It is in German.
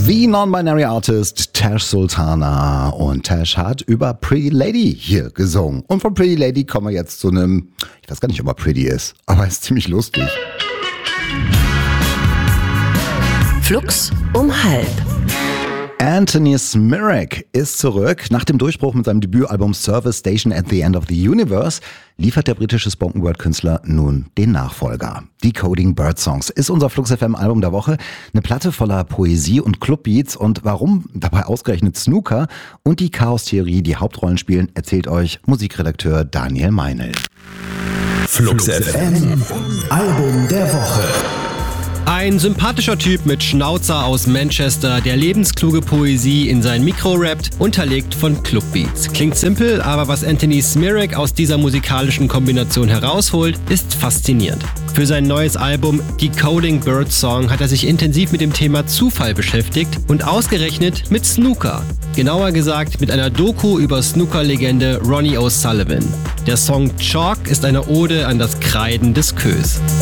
The Non-Binary Artist Tash Sultana. Und Tash hat über Pretty Lady hier gesungen. Und von Pretty Lady kommen wir jetzt zu einem, ich weiß gar nicht, ob er pretty ist, aber er ist ziemlich lustig. Flux um halb. Anthony Smirek ist zurück. Nach dem Durchbruch mit seinem Debütalbum Service Station at the End of the Universe liefert der britische Spoken-Word-Künstler nun den Nachfolger. Decoding Birdsongs ist unser Flux FM Album der Woche. Eine Platte voller Poesie und Clubbeats. Und warum dabei ausgerechnet Snooker und die Chaos-Theorie die Hauptrollen spielen, erzählt euch Musikredakteur Daniel Meinl. Flux FM Album der Woche. Ein sympathischer Typ mit Schnauzer aus Manchester, der lebenskluge Poesie in sein Mikro rappt, unterlegt von Clubbeats. Klingt simpel, aber was Anthony Smirek aus dieser musikalischen Kombination herausholt, ist faszinierend. Für sein neues Album Decoding Birdsong hat er sich intensiv mit dem Thema Zufall beschäftigt und ausgerechnet mit Snooker. Genauer gesagt mit einer Doku über Snooker-Legende Ronnie O'Sullivan. Der Song Chalk ist eine Ode an das Kreiden des Queues.